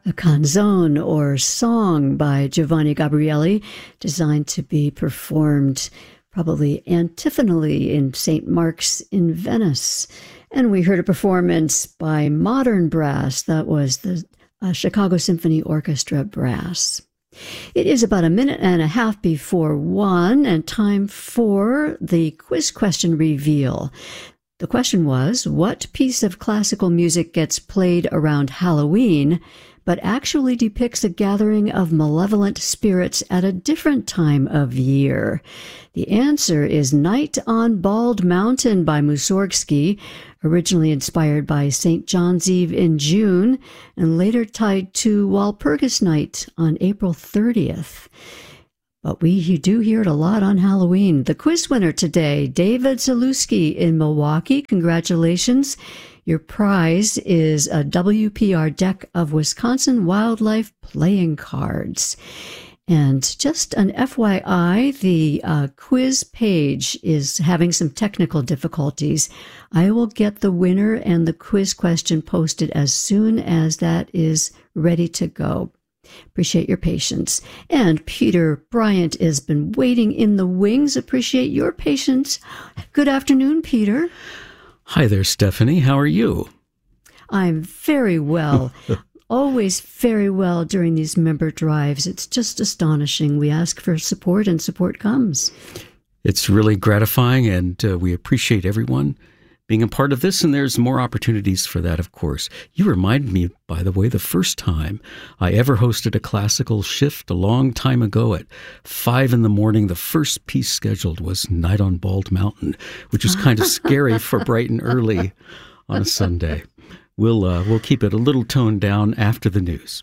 a canzone or song by Giovanni Gabrieli, designed to be performed probably antiphonally in St. Mark's in Venice. And we heard a performance by Modern Brass. That was the Chicago Symphony Orchestra Brass. It is about a minute and a half before 1 and time for the quiz question reveal. The question was, what piece of classical music gets played around Halloween, but actually depicts a gathering of malevolent spirits at a different time of year? The answer is Night on Bald Mountain by Mussorgsky, originally inspired by St. John's Eve in June, and later tied to Walpurgis Night on April 30th. But we do hear it a lot on Halloween. The quiz winner today, David Zalewski in Milwaukee. Congratulations. Your prize is a WPR deck of Wisconsin Wildlife playing cards. And just an FYI, the quiz page is having some technical difficulties. I will get the winner and the quiz question posted as soon as that is ready to go. Appreciate your patience. And Peter Bryant has been waiting in the wings. Appreciate your patience. Good afternoon, Peter. Hi there, Stephanie. How are you? I'm very well. Always very well during these member drives. It's just astonishing. We ask for support and support comes. It's really gratifying, and we appreciate everyone being a part of this, and there's more opportunities for that, of course. You remind me, by the way, the first time I ever hosted a classical shift a long time ago at 5 a.m, the first piece scheduled was Night on Bald Mountain, which was kind of scary for bright and early on a Sunday. We'll keep it a little toned down after the news.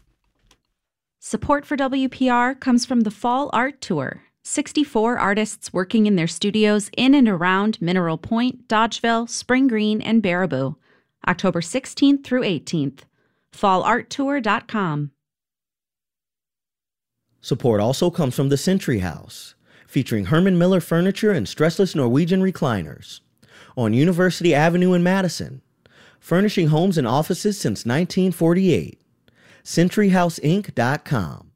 Support for WPR comes from the Fall Art Tour. 64 artists working in their studios in and around Mineral Point, Dodgeville, Spring Green, and Baraboo. October 16th through 18th. fallarttour.com. Support also comes from the Century House, featuring Herman Miller furniture and stressless Norwegian recliners. On University Avenue in Madison. Furnishing homes and offices since 1948. CenturyHouseInc.com.